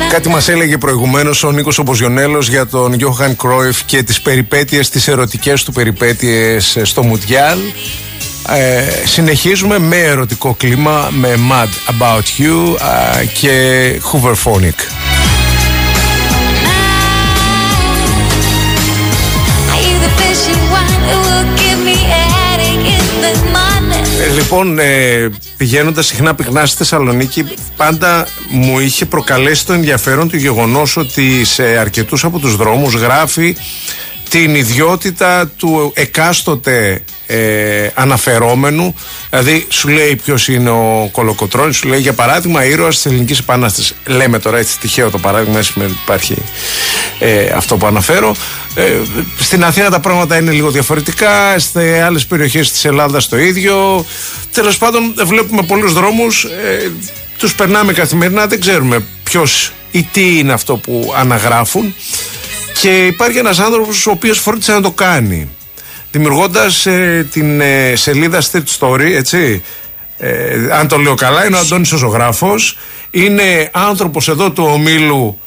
Κάτι μας έλεγε προηγουμένως ο Νίκος Ομποζιονέλος για τον Γιόχαν Κρόιφ και τις περιπέτειες, τις ερωτικές του περιπέτειες στο Μουντιάλ. Συνεχίζουμε με ερωτικό κλίμα, με Mad About You και Hooverphonic. Λοιπόν, πηγαίνοντας συχνά πυκνά στη Θεσσαλονίκη, πάντα μου είχε προκαλέσει το ενδιαφέρον του γεγονός ότι σε αρκετούς από τους δρόμους γράφει την ιδιότητα του εκάστοτε αναφερόμενου. Δηλαδή σου λέει ποιος είναι ο Κολοκοτρώνης, σου λέει για παράδειγμα ήρωας της Ελληνικής Επανάστασης. Λέμε τώρα έτσι τυχαίο το παράδειγμα, σημαίνει ότι υπάρχει αυτό που αναφέρω. Στην Αθήνα τα πράγματα είναι λίγο διαφορετικά, σε άλλες περιοχές της Ελλάδας το ίδιο. Τέλος πάντων, βλέπουμε πολλούς δρόμους, τους περνάμε καθημερινά, δεν ξέρουμε ποιος ή τι είναι αυτό που αναγράφουν. Και υπάρχει ένας άνθρωπος ο οποίος φρόντισε να το κάνει, δημιουργώντας την σελίδα Street Story, έτσι. Αν το λέω καλά, είναι ο Αντώνης ο ζωγράφος. Είναι άνθρωπος εδώ του ομίλου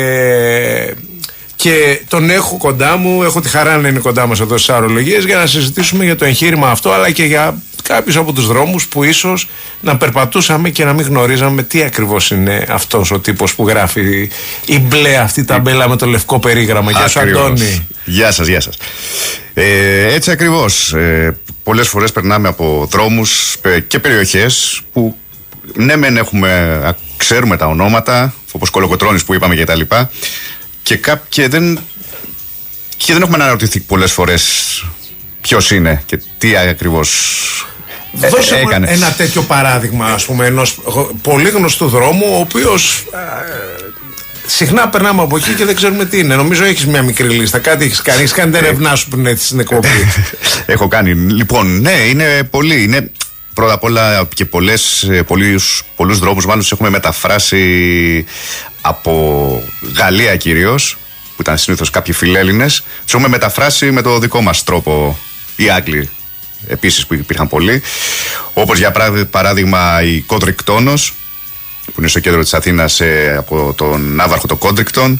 και τον έχω κοντά μου. Έχω τη χαρά να είναι κοντά μας εδώ στις Αερολογίες για να συζητήσουμε για το εγχείρημα αυτό, αλλά και για κάποιους από τους δρόμους που ίσως να περπατούσαμε και να μην γνωρίζαμε τι ακριβώς είναι αυτός ο τύπος που γράφει η μπλε αυτή ταμπέλα με το λευκό περίγραμμα. Γεια σου, Αντώνη. Γεια σας, γεια σας. Έτσι ακριβώς. Πολλές φορές περνάμε από δρόμους και περιοχές που ναι μεν ξέρουμε τα ονόματα, όπως Κολοκοτρώνης που είπαμε και τα λοιπά, και δεν έχουμε αναρωτηθεί πολλές φορές ποιος είναι και τι ακριβώς Δώσε έκανε. Ένα τέτοιο παράδειγμα, ας πούμε, ενός πολύ γνωστού δρόμου, ο οποίος συχνά περνάμε από εκεί και δεν ξέρουμε τι είναι. Νομίζω έχεις μια μικρή λίστα, κάτι έχεις κάνει. Έχεις κάνει την ερευνά σου πριν έτσι στην εκπομπή. Έχω κάνει. Λοιπόν, ναι, είναι πολλοί. Είναι πρώτα απ' όλα και πολλούς δρόμους, μάλλον τους έχουμε μεταφράσει από Γαλλία κυρίως, που ήταν συνήθως κάποιοι φιλέλληνες. Τους έχουμε μεταφράσει με το δικό μας τρόπο, οι Άγγλοι επίσης που υπήρχαν πολλοί, όπως για παράδειγμα η Κόντρικτόνος που είναι στο κέντρο της Αθήνας, από τον Ναύαρχο το Κόντρικτον,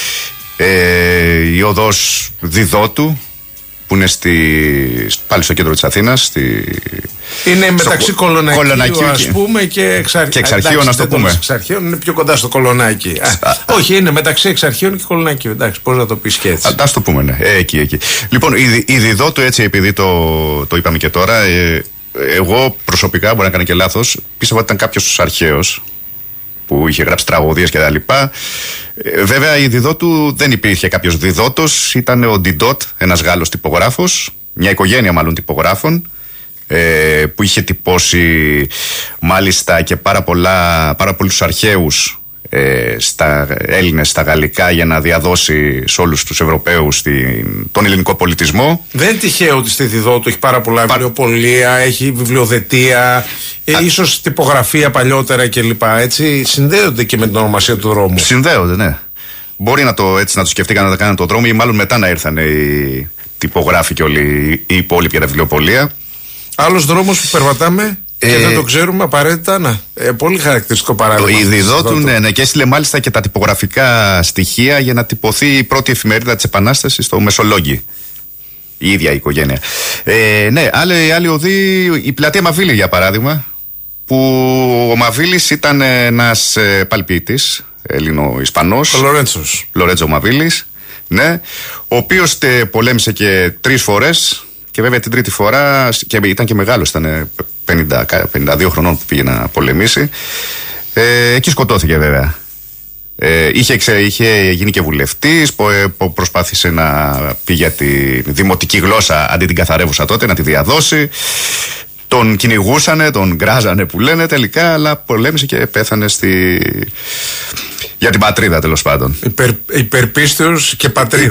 η οδός Διδότου που είναι πάλι στο κέντρο της Αθήνας, είναι μεταξύ Κολονακίου ας πούμε και Εξαρχείων, να το πούμε. Εξαρχείων είναι πιο κοντά στο Κολονάκι. Όχι, είναι μεταξύ Εξαρχείων και Κολονακίου. Εντάξει, πώς να το πεις και έτσι. Ας το πούμε, ναι. Εκεί. Λοιπόν, η Διδότου, έτσι, επειδή το είπαμε και τώρα, εγώ προσωπικά, μπορεί να κάνω και λάθος, πίστευα ότι ήταν κάποιος αρχαίος που είχε γράψει τραγωδίες και τα λοιπά. Βέβαια, η Διδότου δεν υπήρχε κάποιος Διδότος, ήταν ο Ντιντότ, ένας Γάλλος τυπογράφος, μια οικογένεια μάλλον τυπογράφων, που είχε τυπώσει μάλιστα και πάρα πολλούς αρχαίους στα Έλληνες, στα γαλλικά, για να διαδώσει σε όλους τους Ευρωπαίους τον ελληνικό πολιτισμό. Δεν είναι τυχαίο ότι στη Διδότου έχει πάρα πολλά βιβλιοπωλεία, έχει βιβλιοδετεία, ίσως τυπογραφία παλιότερα κλπ. Έτσι συνδέονται και με την ονομασία του δρόμου. Συνδέονται, ναι. Μπορεί να το σκεφτήκαν να τα κάνουν τον δρόμο, ή μάλλον μετά να ήρθαν οι τυπογράφοι και όλοι οι υπόλοιποι για τα βιβλιοπωλεία. Άλλος δρόμος που περπατάμε και δεν το ξέρουμε απαραίτητα. Πολύ χαρακτηριστικό παράδειγμα. Η Διδότου, ναι, και έστειλε μάλιστα και τα τυπογραφικά στοιχεία για να τυπωθεί η πρώτη εφημερίδα της Επανάστασης στο Μεσολόγγι. Η ίδια η οικογένεια. Ναι, άλλη οδή, η πλατεία Μαβίλη για παράδειγμα, που ο Μαβίλης ήταν ένας παλπίτης, Έλληνο-Ισπανός. Λορέντσο Μαβίλης, ναι, ο οποίος πολέμησε και 3 φορές. Και βέβαια την τρίτη φορά, και ήταν και μεγάλος, ήταν 52 χρονών που πήγε να πολεμήσει. Εκεί σκοτώθηκε βέβαια. Είχε γίνει και βουλευτής, προσπάθησε να πει για τη δημοτική γλώσσα αντί την καθαρεύουσα τότε, να τη διαδώσει. Τον κυνηγούσανε, τον γκράζανε που λένε τελικά, αλλά πολέμησε και πέθανε για την πατρίδα, τέλος πάντων. Υπερπίστεως και πατρίδα.